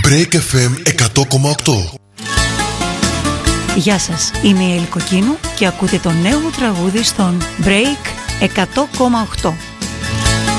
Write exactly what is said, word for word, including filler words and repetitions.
Break εφ εμ εκατό κόμμα οκτώ. Γεια σας, είμαι η Ελ Κοκκίνου και ακούτε το νέο μου τραγούδι στον Break εκατό κόμμα οκτώ.